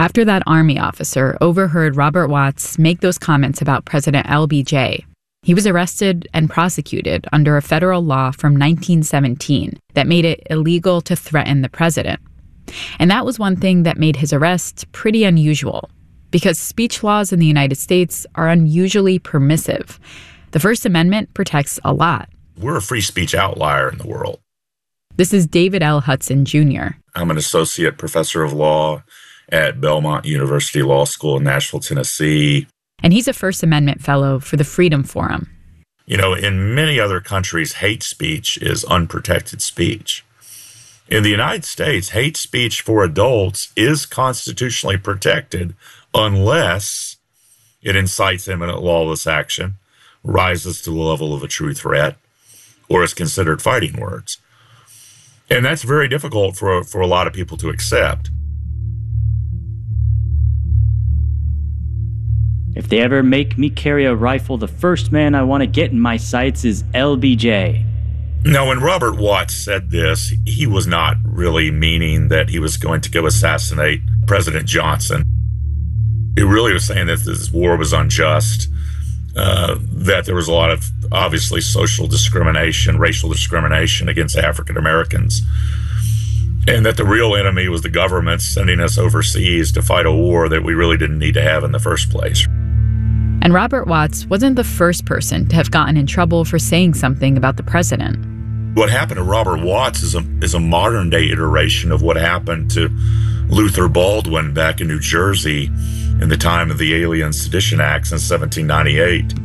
After that Army officer overheard Robert Watts make those comments about President LBJ, he was arrested and prosecuted under a federal law from 1917 that made it illegal to threaten the president. And that was one thing that made his arrest pretty unusual, because speech laws in the United States are unusually permissive. The First Amendment protects a lot. We're a free speech outlier in the world. This is David L. Hudson Jr. I'm an associate professor of law at Belmont University Law School in Nashville, Tennessee. And he's a First Amendment fellow for the Freedom Forum. You know, in many other countries, hate speech is unprotected speech. In the United States, hate speech for adults is constitutionally protected unless it incites imminent lawless action, rises to the level of a true threat, or is considered fighting words. And that's very difficult for a lot of people to accept. If they ever make me carry a rifle, the first man I want to get in my sights is LBJ. Now, when Robert Watts said this, he was not really meaning that he was going to go assassinate President Johnson. He really was saying that this war was unjust, that there was a lot of, obviously, social discrimination, racial discrimination against African Americans, and that the real enemy was the government sending us overseas to fight a war that we really didn't need to have in the first place. And Robert Watts wasn't the first person to have gotten in trouble for saying something about the president. What happened to Robert Watts is a modern-day iteration of what happened to Luther Baldwin back in New Jersey in the time of the Alien Sedition Acts in 1798.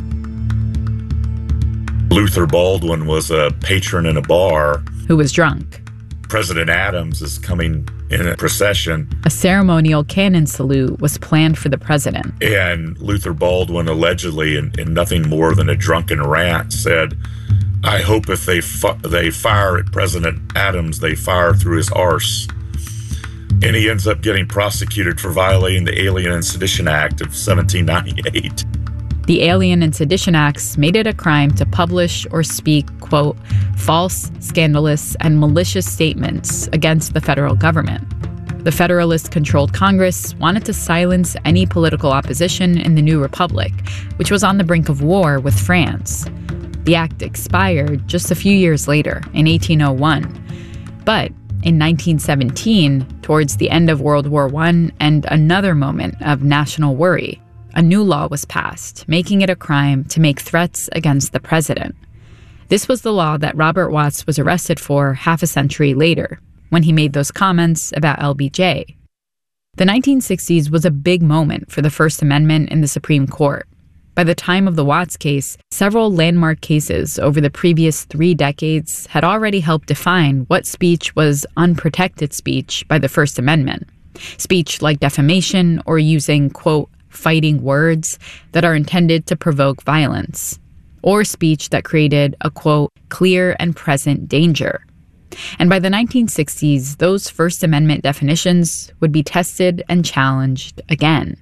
Luther Baldwin was a patron in a bar who was drunk. President Adams is coming in a procession. A ceremonial cannon salute was planned for the president. And Luther Baldwin allegedly, in nothing more than a drunken rant, said, "I hope if they fire at President Adams, they fire through his arse." And he ends up getting prosecuted for violating the Alien and Sedition Act of 1798. The Alien and Sedition Acts made it a crime to publish or speak, quote, false, scandalous, and malicious statements against the federal government. The Federalist-controlled Congress wanted to silence any political opposition in the new republic, which was on the brink of war with France. The act expired just a few years later, in 1801. But in 1917, towards the end of World War I and another moment of national worry, a new law was passed, making it a crime to make threats against the president. This was the law that Robert Watts was arrested for half a century later, when he made those comments about LBJ. The 1960s was a big moment for the First Amendment in the Supreme Court. By the time of the Watts case, several landmark cases over the previous 3 decades had already helped define what speech was unprotected speech by the First Amendment. Speech like defamation or using, quote, fighting words that are intended to provoke violence, or speech that created a, quote, clear and present danger. And by the 1960s, those First Amendment definitions would be tested and challenged again.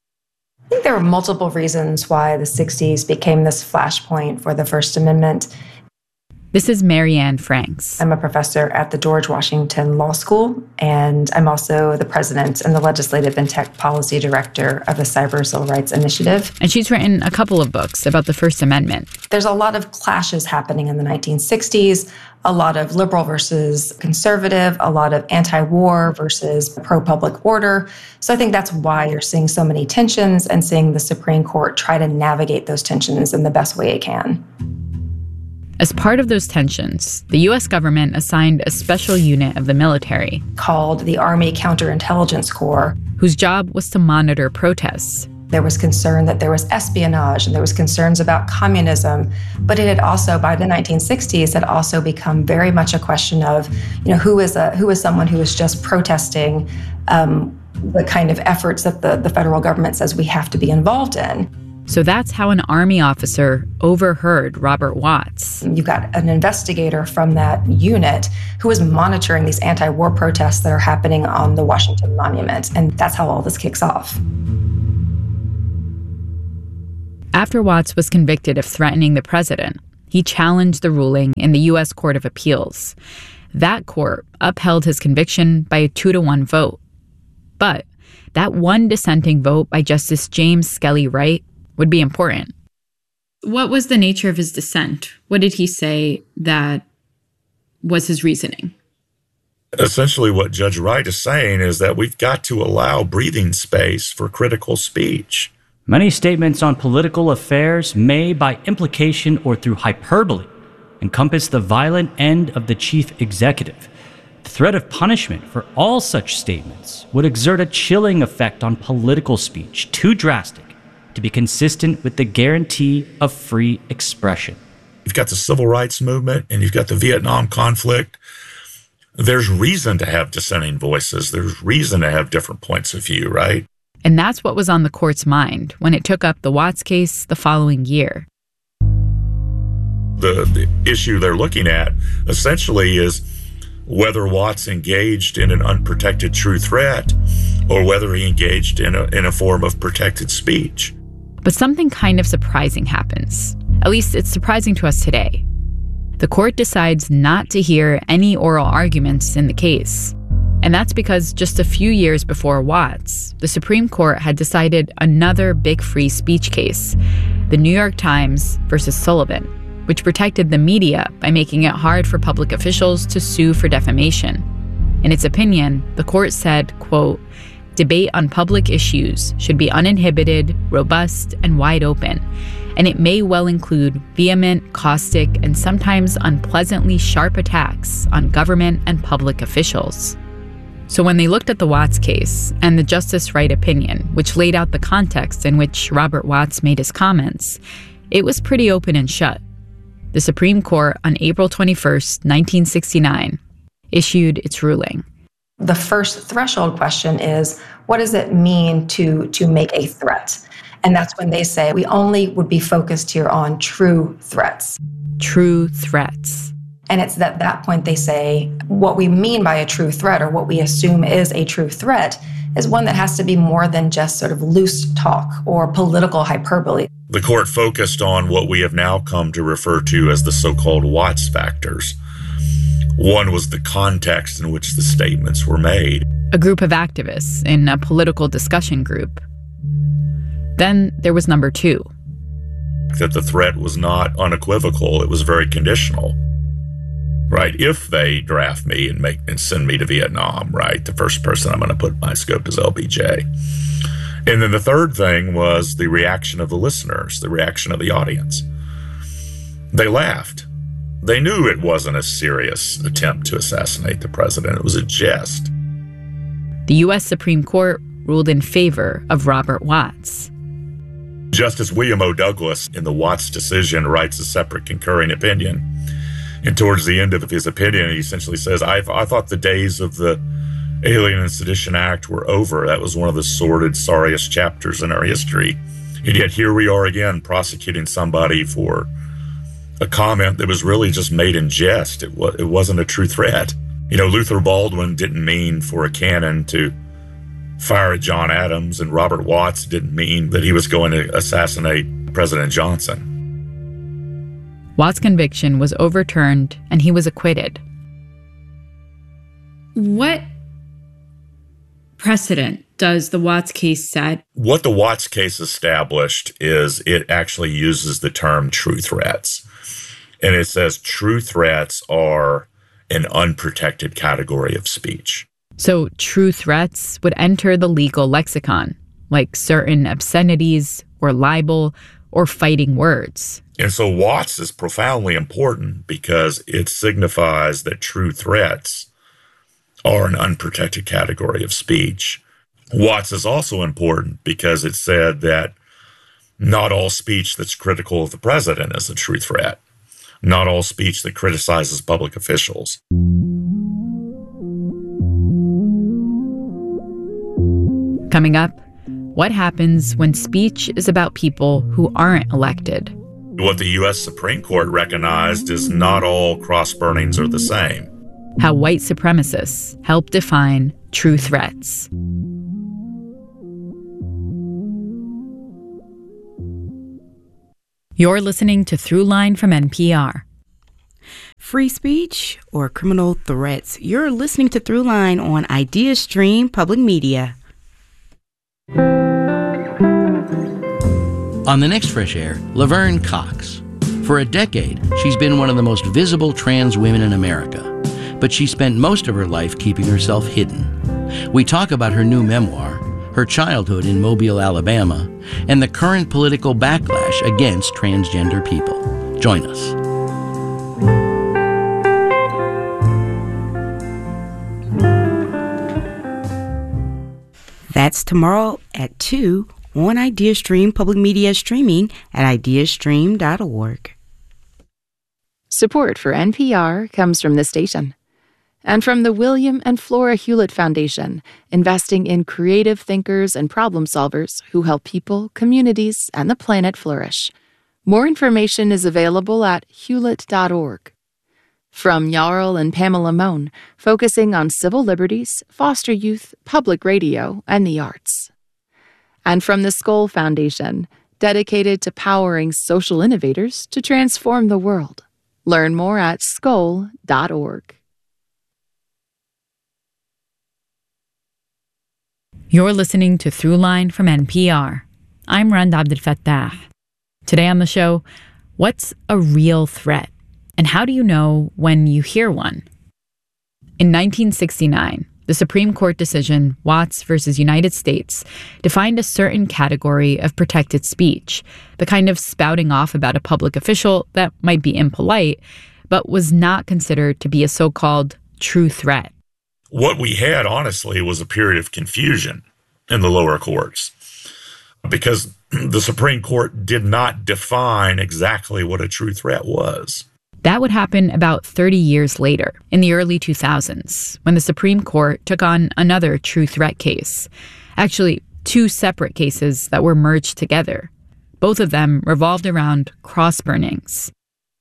I think there were multiple reasons why the 60s became this flashpoint for the First Amendment. This is Marianne Franks. I'm a professor at the George Washington Law School, and I'm also the president and the legislative and tech policy director of the Cyber Civil Rights Initiative. And she's written a couple of books about the First Amendment. There's a lot of clashes happening in the 1960s, a lot of liberal versus conservative, a lot of anti-war versus pro-public order. So I think that's why you're seeing so many tensions and seeing the Supreme Court try to navigate those tensions in the best way it can. As part of those tensions, the U.S. government assigned a special unit of the military called the Army Counterintelligence Corps, whose job was to monitor protests. There was concern that there was espionage and there was concerns about communism, but it had also, by the 1960s, had also become very much a question of, who is someone who is just protesting the kind of efforts that the federal government says we have to be involved in. So that's how an Army officer overheard Robert Watts. You've got an investigator from that unit who is monitoring these anti-war protests that are happening on the Washington Monument, and that's how all this kicks off. After Watts was convicted of threatening the president, he challenged the ruling in the U.S. Court of Appeals. That court upheld his conviction by a 2-1 vote. But that one dissenting vote by Justice James Skelly Wright would be important. What was the nature of his dissent? What did he say that was his reasoning? Essentially, what Judge Wright is saying is that we've got to allow breathing space for critical speech. Many statements on political affairs may, by implication or through hyperbole, encompass the violent end of the chief executive. The threat of punishment for all such statements would exert a chilling effect on political speech, too drastic to be consistent with the guarantee of free expression. You've got the civil rights movement and you've got the Vietnam conflict. There's reason to have dissenting voices. There's reason to have different points of view, right? And that's what was on the court's mind when it took up the Watts case the following year. The issue they're looking at essentially is whether Watts engaged in an unprotected true threat or whether he engaged in a form of protected speech. But something kind of surprising happens. At least it's surprising to us today. The court decides not to hear any oral arguments in the case. And that's because just a few years before Watts, the Supreme Court had decided another big free speech case, the New York Times versus Sullivan, which protected the media by making it hard for public officials to sue for defamation. In its opinion, the court said, quote, "Debate on public issues should be uninhibited, robust, and wide open, and it may well include vehement, caustic, and sometimes unpleasantly sharp attacks on government and public officials." So when they looked at the Watts case and the Justice Wright opinion, which laid out the context in which Robert Watts made his comments, it was pretty open and shut. The Supreme Court on April 21st, 1969, issued its ruling. The first threshold question is, what does it mean to make a threat? And that's when they say we only would be focused here on true threats. True threats. And it's at that point they say what we mean by a true threat, or what we assume is a true threat, is one that has to be more than just sort of loose talk or political hyperbole. The court focused on what we have now come to refer to as the so-called Watts factors. One was the context in which the statements were made. A group of activists in a political discussion group. Then there was number two. That the threat was not unequivocal, it was very conditional. Right, if they draft me and send me to Vietnam, right, the first person I'm going to put in my scope is LBJ. And then the third thing was the reaction of the listeners, the reaction of the audience. They laughed. They knew it wasn't a serious attempt to assassinate the president. It was a jest. The U.S. Supreme Court ruled in favor of Robert Watts. Justice William O. Douglas, in the Watts decision, writes a separate concurring opinion. And towards the end of his opinion, he essentially says, I thought the days of the Alien and Sedition Act were over. That was one of the sordid, sorriest chapters in our history. And yet here we are again prosecuting somebody for a comment that was really just made in jest. It wasn't a true threat. You know, Luther Baldwin didn't mean for a cannon to fire at John Adams, and Robert Watts didn't mean that he was going to assassinate President Johnson. Watts' conviction was overturned and he was acquitted. What precedent does the Watts case set? What the Watts case established is it actually uses the term true threats. And it says true threats are an unprotected category of speech. So true threats would enter the legal lexicon, like certain obscenities or libel or fighting words. And so Watts is profoundly important because it signifies that true threats are an unprotected category of speech. Watts is also important because it said that not all speech that's critical of the president is a true threat. Not all speech that criticizes public officials. Coming up, what happens when speech is about people who aren't elected? What the U.S. Supreme Court recognized is not all cross burnings are the same. How white supremacists help define true threats. You're listening to Throughline from NPR. Free speech or criminal threats? You're listening to Throughline on Idea Stream Public Media. On the next Fresh Air, Laverne Cox. For a decade, she's been one of the most visible trans women in America, but she spent most of her life keeping herself hidden. We talk about her new memoir, her childhood in Mobile, Alabama, and the current political backlash against transgender people. Join us. That's tomorrow at 2 on IdeaStream Public Media Streaming at ideastream.org. Support for NPR comes from this station and from the William and Flora Hewlett Foundation, investing in creative thinkers and problem solvers who help people, communities, and the planet flourish. More information is available at hewlett.org. From Jarl and Pamela Mohn, focusing on civil liberties, foster youth, public radio, and the arts. And from the Skoll Foundation, dedicated to powering social innovators to transform the world. Learn more at skoll.org. You're listening to Throughline from NPR. I'm Rand Abdelfattah. Today on the show, what's a real threat? And how do you know when you hear one? In 1969, the Supreme Court decision, Watts versus United States, defined a certain category of protected speech, the kind of spouting off about a public official that might be impolite, but was not considered to be a so-called true threat. What we had, honestly, was a period of confusion in the lower courts because the Supreme Court did not define exactly what a true threat was. That would happen about 30 years later, in the early 2000s, when the Supreme Court took on another true threat case. Actually, two separate cases that were merged together. Both of them revolved around cross burnings.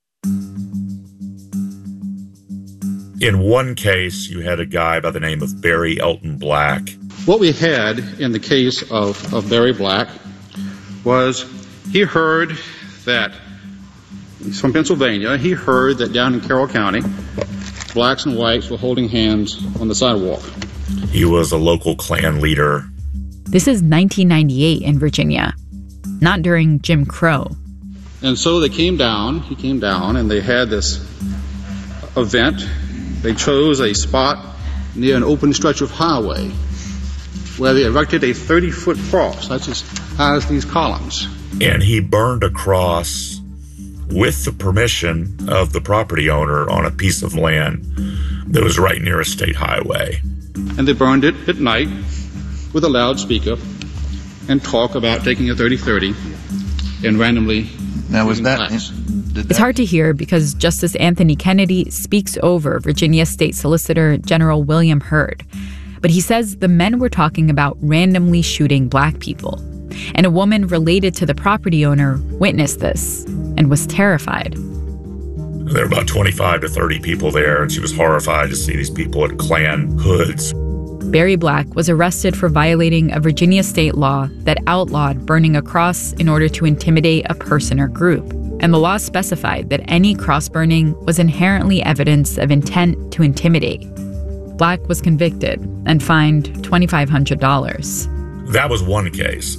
In one case, you had a guy by the name of Barry Elton Black. What we had in the case of Barry Black was he heard that, he's from Pennsylvania, he heard that down in Carroll County, blacks and whites were holding hands on the sidewalk. He was a local Klan leader. This is 1998 in Virginia, not during Jim Crow. And so he came down, and they had this event. They chose a spot near an open stretch of highway where they erected a 30-foot cross. That's as high as these columns. And he burned a cross with the permission of the property owner on a piece of land that was right near a state highway. And they burned it at night with a loudspeaker and talk about taking a 30-30 and randomly. Now, was that? It's hard to hear because Justice Anthony Kennedy speaks over Virginia State Solicitor General William Hurd. But he says the men were talking about randomly shooting black people. And a woman related to the property owner witnessed this and was terrified. There were about 25 to 30 people there, and she was horrified to see these people in Klan hoods. Barry Black was arrested for violating a Virginia state law that outlawed burning a cross in order to intimidate a person or group. And the law specified that any cross burning was inherently evidence of intent to intimidate. Black was convicted and fined $2,500. That was one case.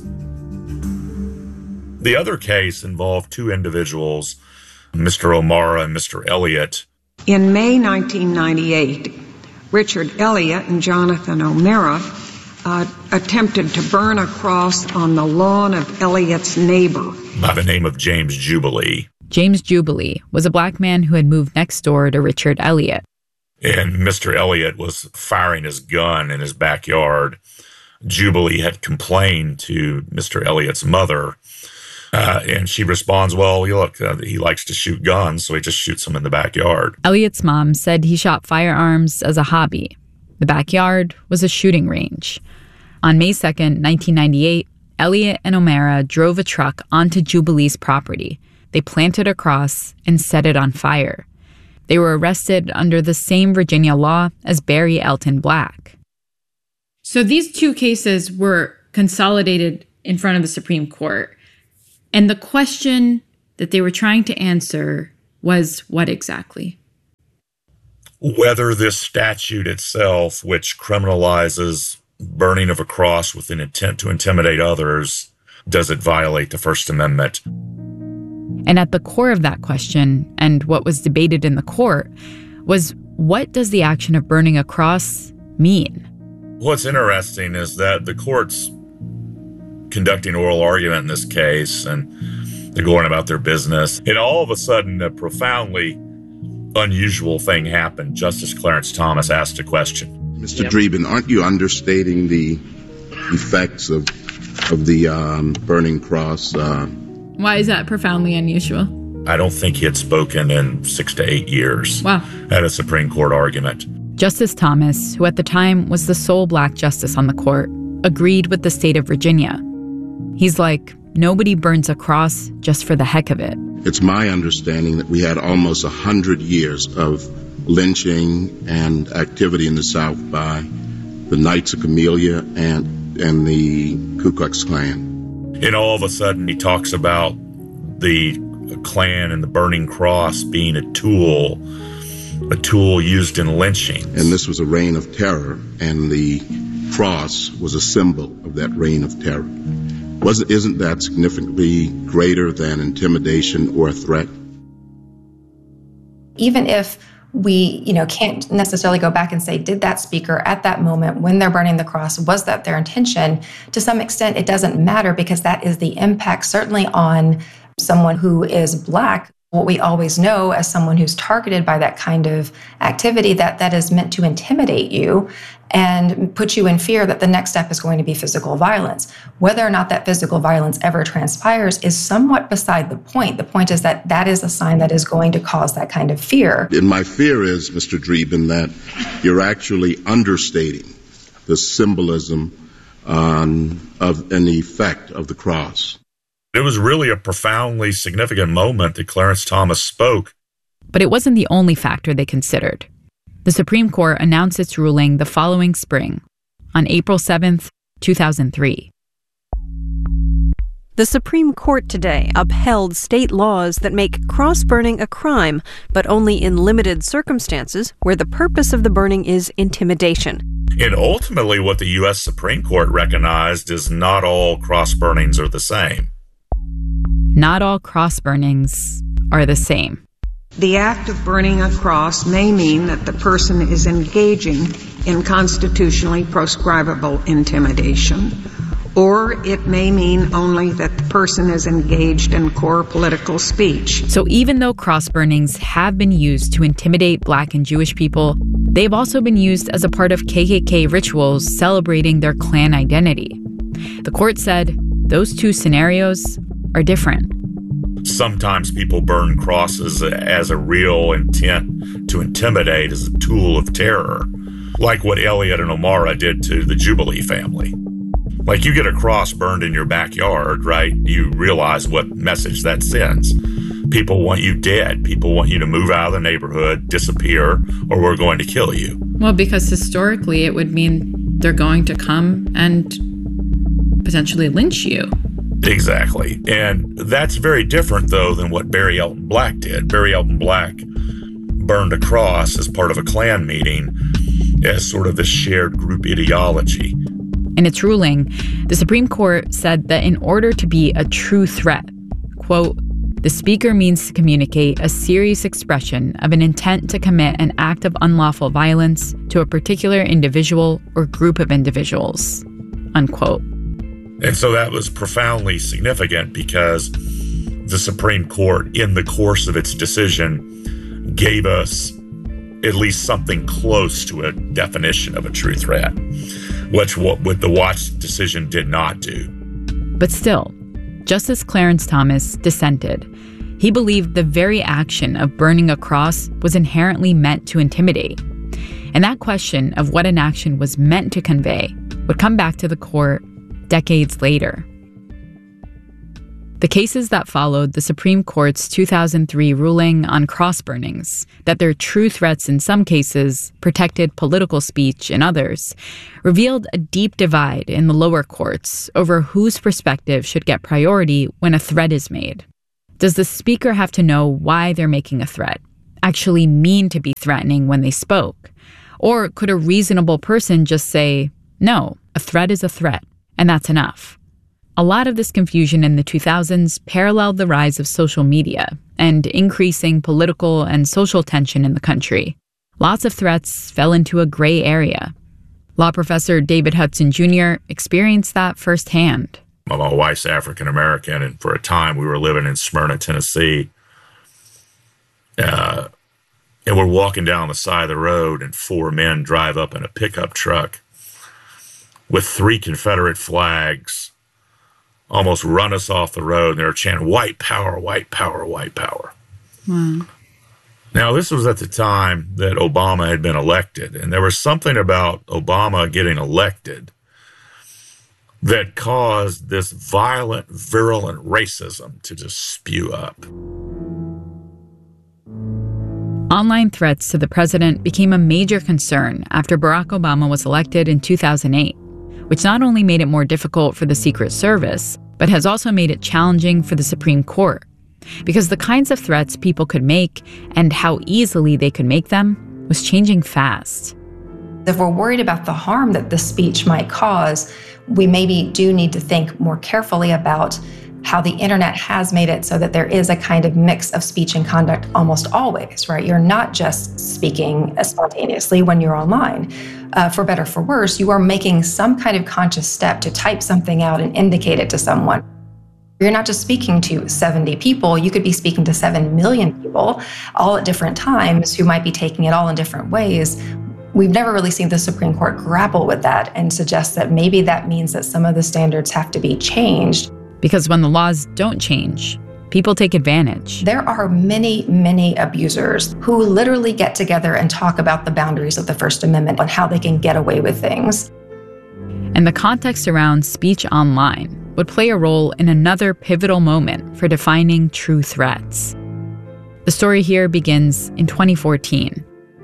The other case involved two individuals, Mr. O'Mara and Mr. Elliott. In May 1998, Richard Elliott and Jonathan O'Mara attempted to burn a cross on the lawn of Elliott's neighbor by the name of James Jubilee. James Jubilee was a black man who had moved next door to Richard Elliott. And Mr. Elliott was firing his gun in his backyard. Jubilee had complained to Mr. Elliott's mother, and she responds, well, look, he likes to shoot guns, so he just shoots them in the backyard. Elliott's mom said he shot firearms as a hobby. The backyard was a shooting range. On May 2nd, 1998, Elliott and O'Mara drove a truck onto Jubilee's property. They planted a cross and set it on fire. They were arrested under the same Virginia law as Barry Elton Black. So these two cases were consolidated in front of the Supreme Court. And the question that they were trying to answer was what exactly? Whether this statute itself, which criminalizes burning of a cross with an intent to intimidate others, does it violate the First Amendment? And at the core of that question, and what was debated in the court, was what does the action of burning a cross mean? What's interesting is that the court's conducting oral argument in this case, and they're going about their business, and all of a sudden a profoundly unusual thing happened. Justice Clarence Thomas asked a question. Mr. Dreeben, aren't you understating the effects of the burning cross? Why is that profoundly unusual? I don't think he had spoken in 6 to 8 years. Wow. At a Supreme Court argument. Justice Thomas, who at the time was the sole black justice on the court, agreed with the state of Virginia. He's like, nobody burns a cross just for the heck of it. It's my understanding that we had almost 100 years of lynching and activity in the South by the Knights of Camellia and the Ku Klux Klan. And all of a sudden he talks about the Klan and the burning cross being a tool used in lynching. And this was a reign of terror, and the cross was a symbol of that reign of terror. Isn't that significantly greater than intimidation or a threat? Even if we, can't necessarily go back and say, did that speaker at that moment when they're burning the cross, was that their intention? To some extent, it doesn't matter because that is the impact, certainly on someone who is Black. What we always know as someone who's targeted by that kind of activity, that is meant to intimidate you and put you in fear that the next step is going to be physical violence. Whether or not that physical violence ever transpires is somewhat beside the point. The point is that that is a sign that is going to cause that kind of fear. And my fear is, Mr. Dreeben, that you're actually understating the symbolism of an effect of the cross. It was really a profoundly significant moment that Clarence Thomas spoke. But it wasn't the only factor they considered. The Supreme Court announced its ruling the following spring, on April 7th, 2003. The Supreme Court today upheld state laws that make cross-burning a crime, but only in limited circumstances where the purpose of the burning is intimidation. And ultimately what the U.S. Supreme Court recognized is not all cross-burnings are the same. Not all cross-burnings are the same. The act of burning a cross may mean that the person is engaging in constitutionally proscribable intimidation, or it may mean only that the person is engaged in core political speech. So even though cross-burnings have been used to intimidate Black and Jewish people, they've also been used as a part of KKK rituals celebrating their Klan identity. The court said those two scenarios are different. Sometimes people burn crosses as a real intent to intimidate, as a tool of terror, like what Elliot and Omara did to the Jubilee family. Like, you get a cross burned in your backyard, right? You realize what message that sends. People want you dead. People want you to move out of the neighborhood, disappear, or we're going to kill you. Well, because historically it would mean they're going to come and potentially lynch you. Exactly. And that's very different, though, than what Barry Elton Black did. Barry Elton Black burned a cross as part of a Klan meeting as sort of this shared group ideology. In its ruling, the Supreme Court said that in order to be a true threat, quote, the speaker means to communicate a serious expression of an intent to commit an act of unlawful violence to a particular individual or group of individuals, unquote. And so that was profoundly significant because the Supreme Court, in the course of its decision, gave us at least something close to a definition of a true threat, which what the Watts decision did not do. But still, Justice Clarence Thomas dissented. He believed the very action of burning a cross was inherently meant to intimidate. And that question of what an action was meant to convey would come back to the court decades later. The cases that followed the Supreme Court's 2003 ruling on cross-burnings, that their true threats in some cases protected political speech in others, revealed a deep divide in the lower courts over whose perspective should get priority when a threat is made. Does the speaker have to know why they're making a threat, actually mean to be threatening when they spoke? Or could a reasonable person just say, No, a threat is a threat, and that's enough. A lot of this confusion in the 2000s paralleled the rise of social media and increasing political and social tension in the country. Lots of threats fell into a gray area. Law professor David Hudson Jr. experienced that firsthand. My wife's African American, and for a time we were living in Smyrna, Tennessee. And we're walking down the side of the road, and 4 men drive up in a pickup truck with 3 Confederate flags, almost run us off the road, and they're chanting, "White power, white power, white power." Wow. Now, this was at the time that Obama had been elected, and there was something about Obama getting elected that caused this violent, virulent racism to just spew up. Online threats to the president became a major concern after Barack Obama was elected in 2008, which not only made it more difficult for the Secret Service, but has also made it challenging for the Supreme Court, because the kinds of threats people could make and how easily they could make them was changing fast. If we're worried about the harm that the speech might cause, we maybe do need to think more carefully about how the internet has made it so that there is a kind of mix of speech and conduct almost always, right? You're not just speaking spontaneously when you're online. For better or for worse, you are making some kind of conscious step to type something out and indicate it to someone. You're not just speaking to 70 people, you could be speaking to 7 million people, all at different times, who might be taking it all in different ways. We've never really seen the Supreme Court grapple with that and suggest that maybe that means that some of the standards have to be changed. Because when the laws don't change, people take advantage. There are many, many abusers who literally get together and talk about the boundaries of the First Amendment and how they can get away with things. And the context around speech online would play a role in another pivotal moment for defining true threats. The story here begins in 2014.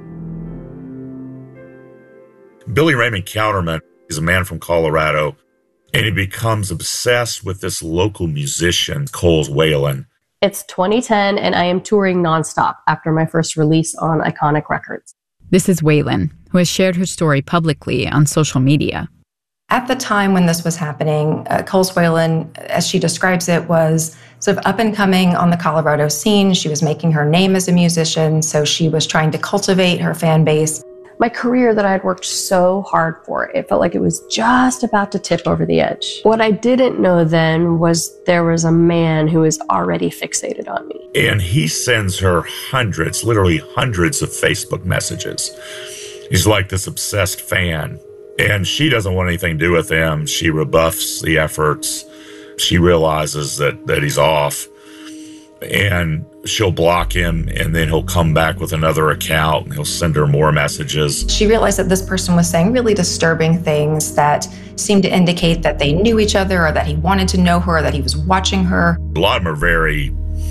Billy Raymond Counterman is a man from Colorado, and he becomes obsessed with this local musician, Coles Whalen. It's 2010, and I am touring nonstop after my first release on Iconic Records. This is Whalen, who has shared her story publicly on social media. At the time when this was happening, Coles Whalen, as she describes it, was sort of up and coming on the Colorado scene. She was making her name as a musician, so she was trying to cultivate her fan base. My career that I had worked so hard for, it felt like it was just about to tip over the edge. What I didn't know then was there was a man who was already fixated on me. And he sends her hundreds, literally hundreds of Facebook messages. He's like this obsessed fan. And she doesn't want anything to do with him. She rebuffs the efforts. She realizes that he's off. And she'll block him, and then he'll come back with another account, and he'll send her more messages. She realized that this person was saying really disturbing things that seemed to indicate that they knew each other, or that he wanted to know her, or that he was watching her. A lot of them are very,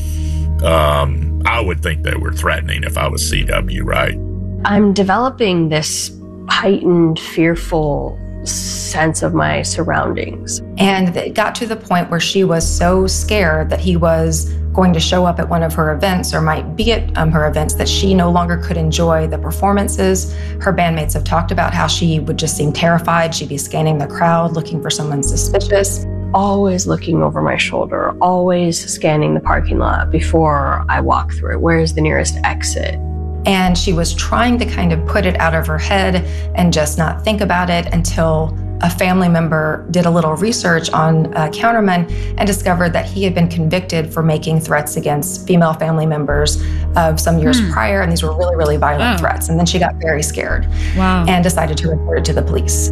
I would think they were threatening if I was CW, right? I'm developing this heightened, fearful sense of my surroundings. And it got to the point where she was so scared that he was going to show up at one of her events, or might be at her events, that she no longer could enjoy the performances. Her bandmates have talked about how she would just seem terrified. She'd be scanning the crowd, looking for someone suspicious. Always looking over my shoulder, always scanning the parking lot before I walk through it. Where's the nearest exit? And she was trying to kind of put it out of her head and just not think about it, until a family member did a little research on Counterman and discovered that he had been convicted for making threats against female family members of some years prior. And these were really, really violent threats. And then she got very scared and decided to report it to the police.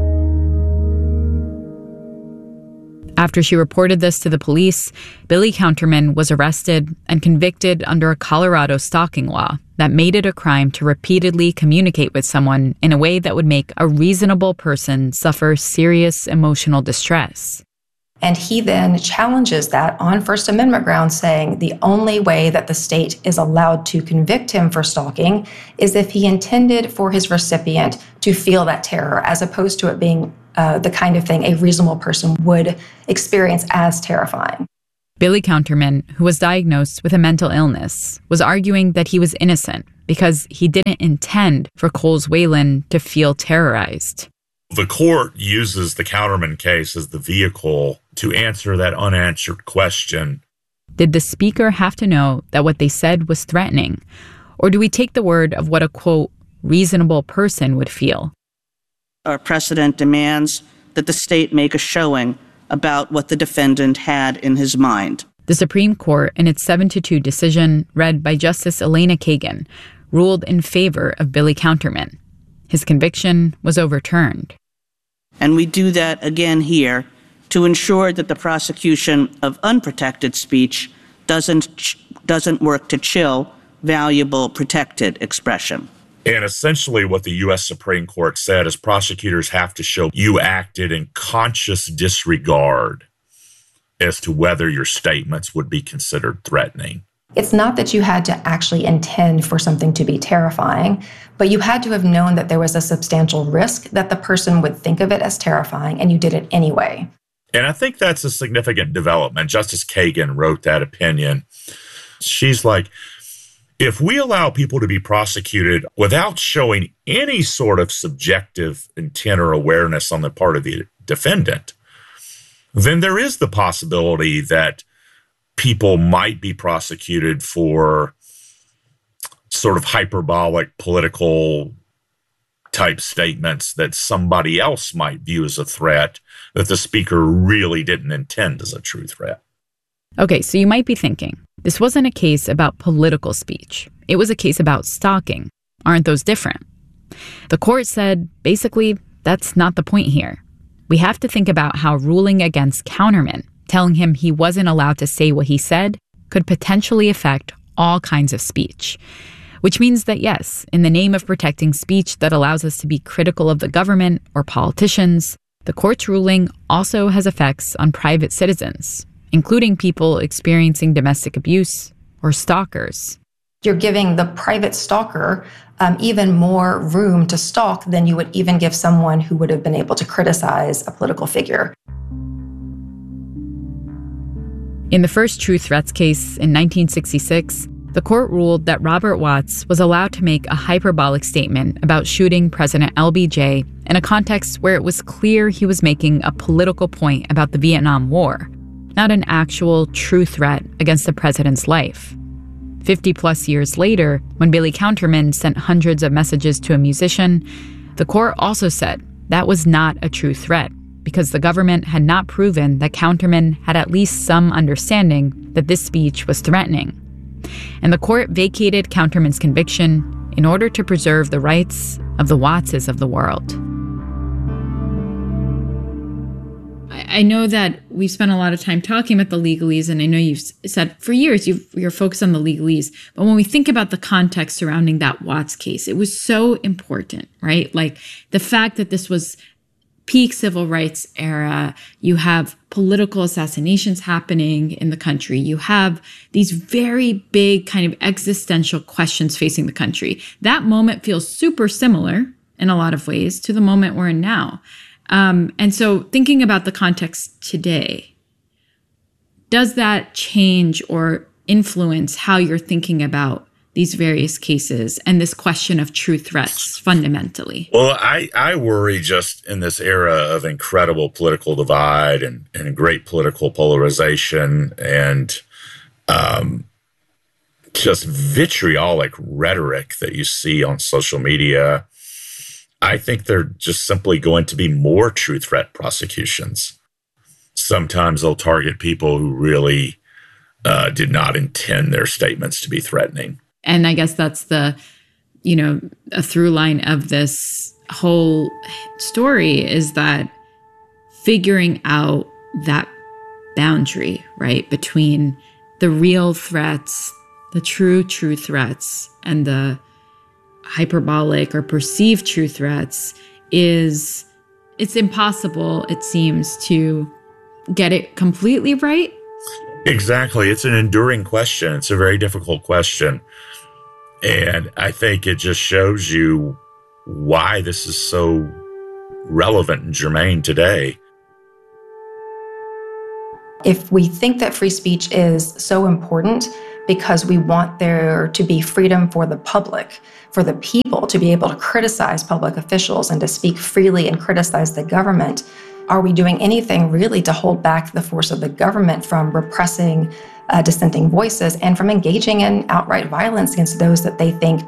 After she reported this to the police, Billy Counterman was arrested and convicted under a Colorado stalking law that made it a crime to repeatedly communicate with someone in a way that would make a reasonable person suffer serious emotional distress. And he then challenges that on First Amendment grounds, saying the only way that the state is allowed to convict him for stalking is if he intended for his recipient to feel that terror, as opposed to it being the kind of thing a reasonable person would experience as terrifying. Billy Counterman, who was diagnosed with a mental illness, was arguing that he was innocent because he didn't intend for Coles Whalen to feel terrorized. The court uses the Counterman case as the vehicle to answer that unanswered question. Did the speaker have to know that what they said was threatening? Or do we take the word of what a, quote, reasonable person would feel? Our precedent demands that the state make a showing about what the defendant had in his mind. The Supreme Court, in its 7-2 decision, read by Justice Elena Kagan, ruled in favor of Billy Counterman. His conviction was overturned. And we do that again here to ensure that the prosecution of unprotected speech doesn't work to chill valuable protected expression. And essentially what the U.S. Supreme Court said is prosecutors have to show you acted in conscious disregard as to whether your statements would be considered threatening. It's not that you had to actually intend for something to be terrifying, but you had to have known that there was a substantial risk that the person would think of it as terrifying, and you did it anyway. And I think that's a significant development. Justice Kagan wrote that opinion. She's like, if we allow people to be prosecuted without showing any sort of subjective intent or awareness on the part of the defendant, then there is the possibility that people might be prosecuted for sort of hyperbolic political type statements that somebody else might view as a threat that the speaker really didn't intend as a true threat. Okay, so you might be thinking, this wasn't a case about political speech. It was a case about stalking. Aren't those different? The court said, basically, that's not the point here. We have to think about how ruling against Counterman, telling him he wasn't allowed to say what he said, could potentially affect all kinds of speech. Which means that, yes, in the name of protecting speech that allows us to be critical of the government or politicians, the court's ruling also has effects on private citizens, including people experiencing domestic abuse or stalkers. You're giving the private stalker even more room to stalk than you would even give someone who would have been able to criticize a political figure. In the first true threats case in 1966, the court ruled that Robert Watts was allowed to make a hyperbolic statement about shooting President LBJ in a context where it was clear he was making a political point about the Vietnam War, not an actual true threat against the president's life. 50-plus years later, when Billy Counterman sent hundreds of messages to a musician, the court also said that was not a true threat because the government had not proven that Counterman had at least some understanding that this speech was threatening. And the court vacated Counterman's conviction in order to preserve the rights of the Wattses of the world. I know that we've spent a lot of time talking about the legalese, and I know you've said for years you're focused on the legalese. But when we think about the context surrounding that Watts case, it was so important, right? Like the fact that this was peak civil rights era, you have political assassinations happening in the country. You have these very big kind of existential questions facing the country. That moment feels super similar in a lot of ways to the moment we're in now. And so thinking about the context today, does that change or influence how you're thinking about these various cases and this question of true threats fundamentally? Well, I worry just in this era of incredible political divide and great political polarization and just vitriolic rhetoric that you see on social media, I think there are just simply going to be more true threat prosecutions. Sometimes they'll target people who really did not intend their statements to be threatening. And I guess that's a through line of this whole story is that figuring out that boundary, right, between the real threats, the true threats, and the hyperbolic or perceived true threats it's impossible, it seems, to get it completely right. Exactly. It's an enduring question. It's a very difficult question. And I think it just shows you why this is so relevant and germane today. If we think that free speech is so important, because we want there to be freedom for the public, for the people to be able to criticize public officials and to speak freely and criticize the government. Are we doing anything really to hold back the force of the government from repressing dissenting voices and from engaging in outright violence against those that they think